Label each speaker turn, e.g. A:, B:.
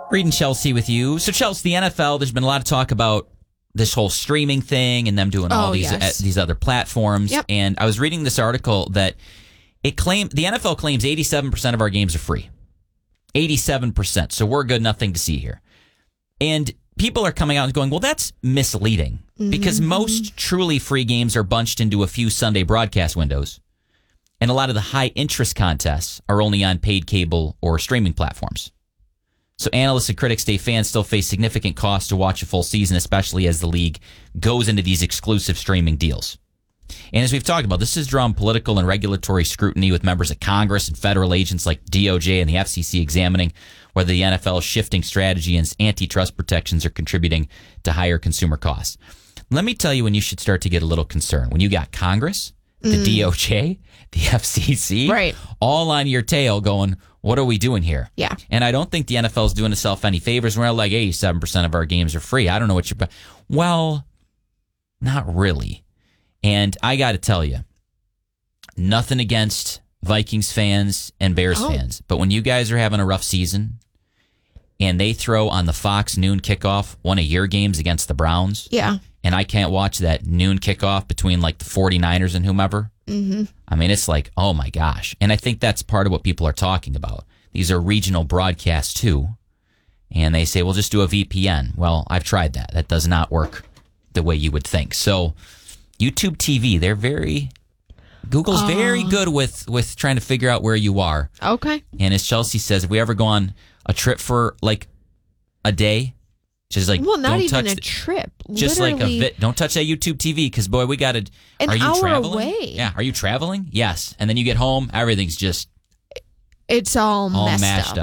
A: Reading Chelsea with you. So, Chelsea, the NFL, there's been a lot of talk about this whole streaming thing and them doing all these other platforms.
B: Yep.
A: And I was reading this article that the NFL claims 87% of our games are free. 87%. So we're good, nothing to see here. And people are coming out and going, well, that's misleading because most truly free games are bunched into a few Sunday broadcast windows. And a lot of the high interest contests are only on paid cable or streaming platforms. So analysts and critics say fans still face significant costs to watch a full season, especially as the league goes into these exclusive streaming deals. And as we've talked about, this has drawn political and regulatory scrutiny with members of Congress and federal agents like DOJ and the FCC examining whether the NFL's shifting strategy and antitrust protections are contributing to higher consumer costs. Let me tell you when you should start to get a little concerned. When you got Congress, the DOJ, the FCC,
B: right,
A: all on your tail going, what are we doing here?
B: Yeah.
A: And I don't think the NFL is doing itself any favors. We're like 87% of our games are free. I don't know what you're... Well, not really. And I got to tell you, nothing against Vikings fans and Bears fans. But when you guys are having a rough season and they throw on the Fox noon kickoff one of your games against the Browns, and I can't watch that noon kickoff between like the 49ers and whomever, I mean, it's like, oh my gosh. And I think that's part of what people are talking about. These are regional broadcasts too. And they say, well, just do a VPN. Well, I've tried that. That does not work the way you would think. So YouTube TV, Google's very good with trying to figure out where you are.
B: Okay.
A: And as Chelsea says, if we ever go on a trip for like a day, just like,
B: well, not
A: don't
B: even
A: touch
B: a trip.
A: Just
B: literally,
A: like don't touch that YouTube TV because boy, we got to. Are you
B: hour
A: traveling?
B: Away.
A: Yeah. Are you traveling? Yes. And then you get home, everything's just
B: it's all messed
A: mashed
B: up.